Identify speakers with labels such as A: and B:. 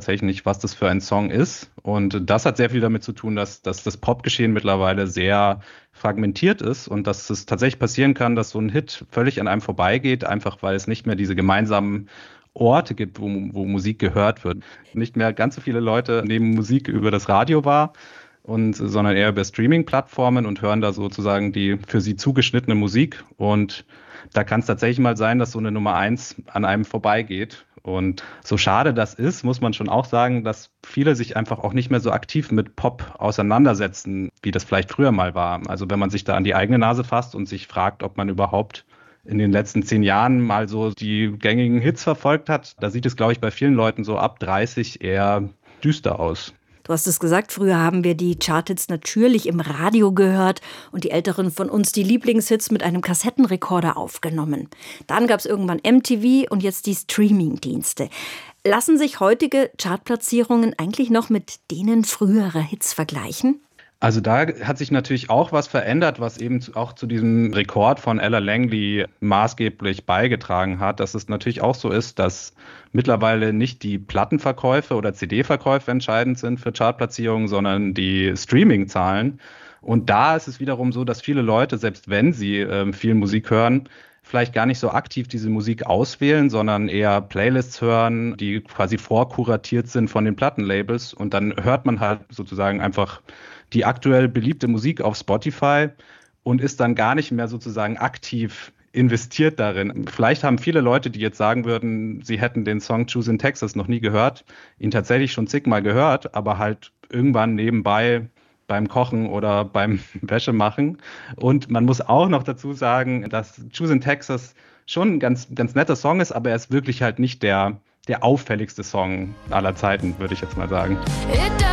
A: tatsächlich nicht, was das für ein Song ist. Und das hat sehr viel damit zu tun, dass das Popgeschehen mittlerweile sehr fragmentiert ist und dass es tatsächlich passieren kann, dass so ein Hit völlig an einem vorbeigeht, einfach weil es nicht mehr diese gemeinsamen Orte gibt, wo Musik gehört wird. Nicht mehr ganz so viele Leute nehmen Musik über das Radio wahr, sondern eher über Streaming-Plattformen und hören da sozusagen die für sie zugeschnittene Musik. Und da kann es tatsächlich mal sein, dass so eine Nummer eins an einem vorbeigeht. Und so schade das ist, muss man schon auch sagen, dass viele sich einfach auch nicht mehr so aktiv mit Pop auseinandersetzen, wie das vielleicht früher mal war. Also wenn man sich da an die eigene Nase fasst und sich fragt, ob man überhaupt in den letzten 10 Jahren mal so die gängigen Hits verfolgt hat, da sieht es, glaube ich, bei vielen Leuten so ab 30 eher düster aus.
B: Du hast es gesagt, früher haben wir die Charthits natürlich im Radio gehört und die Älteren von uns die Lieblingshits mit einem Kassettenrekorder aufgenommen. Dann gab es irgendwann MTV und jetzt die Streaming-Dienste. Lassen sich heutige Chartplatzierungen eigentlich noch mit denen früherer Hits vergleichen?
A: Also da hat sich natürlich auch was verändert, was eben auch zu diesem Rekord von Ella Langley maßgeblich beigetragen hat, dass es natürlich auch so ist, dass mittlerweile nicht die Plattenverkäufe oder CD-Verkäufe entscheidend sind für Chartplatzierungen, sondern die Streaming-Zahlen. Und da ist es wiederum so, dass viele Leute, selbst wenn sie viel Musik hören, vielleicht gar nicht so aktiv diese Musik auswählen, sondern eher Playlists hören, die quasi vorkuratiert sind von den Plattenlabels. Und dann hört man halt sozusagen einfach die aktuell beliebte Musik auf Spotify und ist dann gar nicht mehr sozusagen aktiv investiert darin. Vielleicht haben viele Leute, die jetzt sagen würden, sie hätten den Song Choose in Texas noch nie gehört, ihn tatsächlich schon zigmal gehört, aber halt irgendwann nebenbei beim Kochen oder beim Wäschemachen. Und man muss auch noch dazu sagen, dass Choose in Texas schon ein ganz netter Song ist, aber er ist wirklich halt nicht der auffälligste Song aller Zeiten, würde ich jetzt mal sagen.